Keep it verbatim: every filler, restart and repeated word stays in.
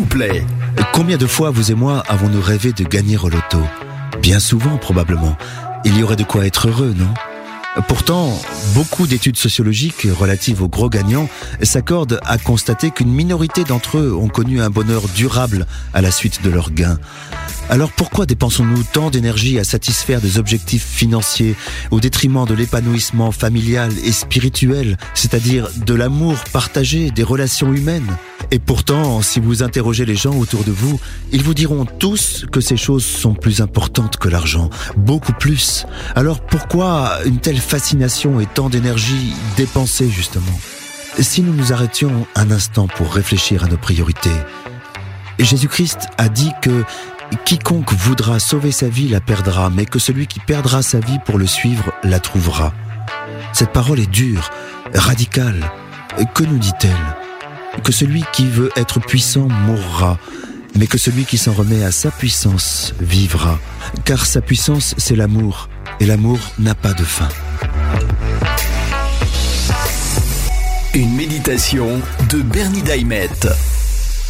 plaît. Combien de fois vous et moi avons-nous rêvé de gagner au loto ? Bien souvent, probablement. Il y aurait de quoi être heureux, non ? Pourtant, beaucoup d'études sociologiques relatives aux gros gagnants s'accordent à constater qu'une minorité d'entre eux ont connu un bonheur durable à la suite de leurs gains. Alors pourquoi dépensons-nous tant d'énergie à satisfaire des objectifs financiers au détriment de l'épanouissement familial et spirituel, c'est-à-dire de l'amour partagé, des relations humaines ? Et pourtant, si vous interrogez les gens autour de vous, ils vous diront tous que ces choses sont plus importantes que l'argent, beaucoup plus. Alors pourquoi une telle fascination et tant d'énergie dépensée justement ? Si nous nous arrêtions un instant pour réfléchir à nos priorités, Jésus-Christ a dit que quiconque voudra sauver sa vie la perdra, mais que celui qui perdra sa vie pour le suivre la trouvera. Cette parole est dure, radicale. Que nous dit-elle ? Que celui qui veut être puissant mourra, mais que celui qui s'en remet à sa puissance vivra. Car sa puissance, c'est l'amour, et l'amour n'a pas de fin. Une méditation de Bernie Daimet.